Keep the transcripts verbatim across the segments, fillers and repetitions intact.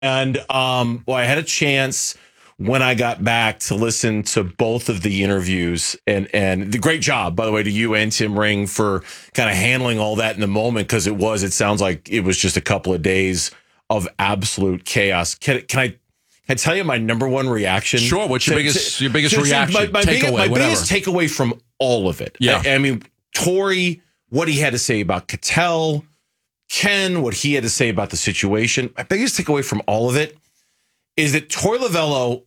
And um, well, I had a chance when I got back to listen to both of the interviews, and and the great job, by the way, to you and Tim Ring for kind of handling all that in the moment, because it was, it sounds like it was just a couple of days of absolute chaos. Can, can I can I tell you my number one reaction? Sure. What's your to, biggest to, your biggest to, reaction? My, my, takeaway, big, my whatever. biggest takeaway from all of it. Yeah. I, I mean, Torey, what he had to say about Ketel, Ken, what he had to say about the situation. My biggest takeaway from all of it is that Torey Lovullo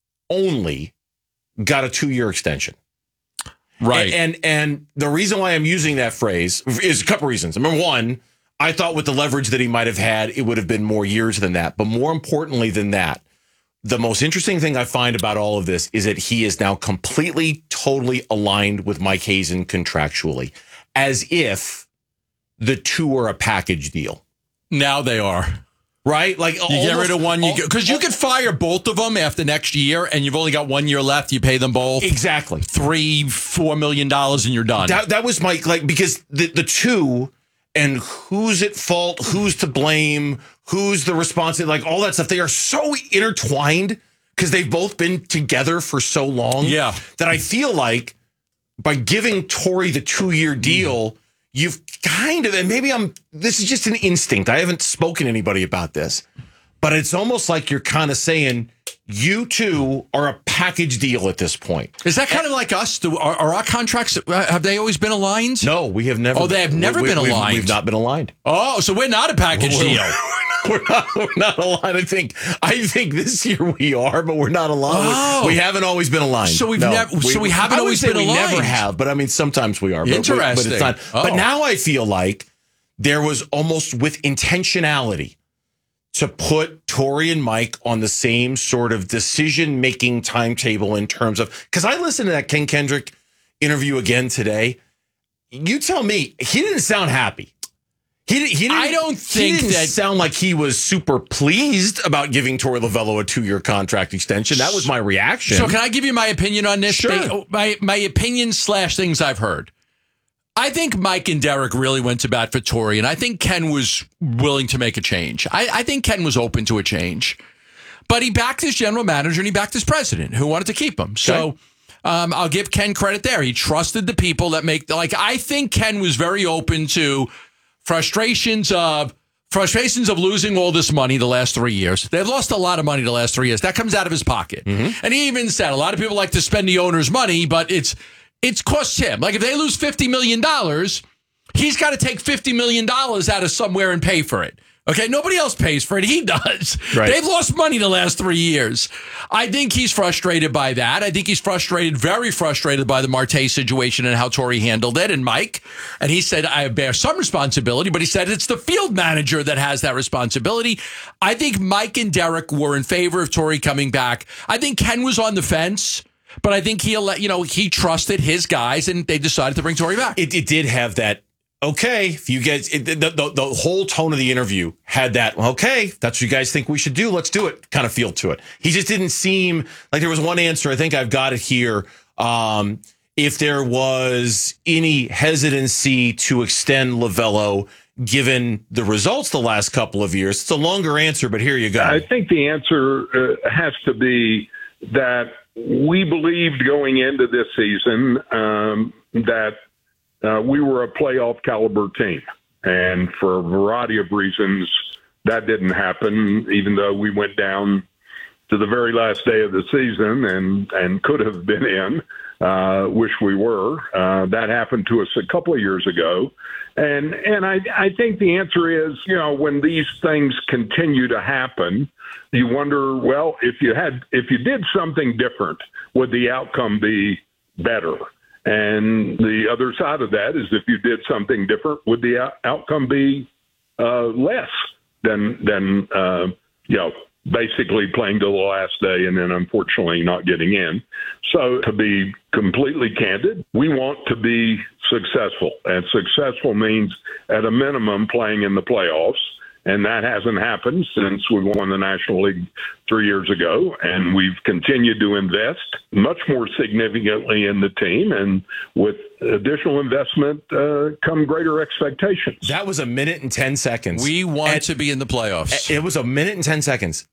only got a two-year extension. Right. And, and and the reason why I'm using that phrase is a couple reasons. Number one, I thought with the leverage that he might have had, it would have been more years than that. But more importantly than that, the most interesting thing I find about all of this is that he is now completely, totally aligned with Mike Hazen contractually, as if the two are a package deal. Now they are. Right? Like you almost, get rid of one, you because you could fire both of them after next year, and you've only got one year left. You pay them both exactly three, four million dollars, and you're done. That, that was my like because the the two and who's at fault, who's to blame, who's the responsible, like all that stuff. They are so intertwined because they've both been together for so long. Yeah, that I feel like by giving Torey the two year deal. Mm. You've kind of, and maybe I'm, this is just an instinct. I haven't spoken to anybody about this, but it's almost like you're kind of saying you two are a package deal at this point. Is that kind of like us? Do, are, are our contracts, have they always been aligned? No, we have never. Oh, they have never we, been we've, aligned. We've not been aligned. Oh, so we're not a package we're, deal. We're not, we're not aligned. I think I think this year we are, but we're not aligned. Oh. We haven't always been aligned. So we've no, never. So we haven't I always would say been we aligned. Never have, but I mean sometimes we are. But, Interesting. But, but, it's not. Oh. But now I feel like there was almost with intentionality to put Torey and Mike on the same sort of decision-making timetable in terms of, because I listened to that Ken Kendrick interview again today. You tell me, he didn't sound happy. He, he didn't, I don't think he didn't that sound like he was super pleased about giving Torey Lovullo a two-year contract extension. That was my reaction. So can I give you my opinion on this? Sure. My, my opinion slash things I've heard. I think Mike and Derek really went to bat for Torey, and I think Ken was willing to make a change. I, I think Ken was open to a change. But he backed his general manager and he backed his president, who wanted to keep him. So okay. um, I'll give Ken credit there. He trusted the people that make, like, I think Ken was very open to frustrations of frustrations of losing all this money the last three years. They've lost a lot of money the last three years. That comes out of his pocket. Mm-hmm. And he even said, a lot of people like to spend the owner's money, but it's it's cost him. Like if they lose fifty million dollars, he's got to take fifty million dollars out of somewhere and pay for it. Okay, nobody else pays for it. He does. Right. They've lost money the last three years. I think he's frustrated by that. I think he's frustrated, very frustrated by the Marte situation and how Torey handled it, and Mike. And he said, I bear some responsibility, but he said it's the field manager that has that responsibility. I think Mike and Derek were in favor of Torey coming back. I think Ken was on the fence, but I think he, you know, he trusted his guys, and they decided to bring Torey back. It, it did have that. Okay, if you guys, it, the, the the whole tone of the interview had that, okay, that's what you guys think we should do, let's do it kind of feel to it. He just didn't seem like there was one answer. I think I've got it here. Um, if there was any hesitancy to extend Lovullo, given the results the last couple of years, it's a longer answer, but here you go. I think the answer uh, has to be that we believed going into this season um, that Uh, we were a playoff caliber team, and for a variety of reasons, that didn't happen, even though we went down to the very last day of the season and, and could have been in, uh, wish we were. Uh, that happened to us a couple of years ago. And, and I, I think the answer is, you know, when these things continue to happen, you wonder, well, if you had, if you did something different, would the outcome be better? And the other side of that is if you did something different, would the out- outcome be uh, less than, than uh, you know, basically playing to the last day and then unfortunately not getting in? So to be completely candid, we want to be successful. And successful means at a minimum playing in the playoffs. And that hasn't happened since we won the National League three years ago. And we've continued to invest much more significantly in the team. And with additional investment uh, come greater expectations. That was a minute and ten seconds. We want and to be in the playoffs. It was a minute and ten seconds.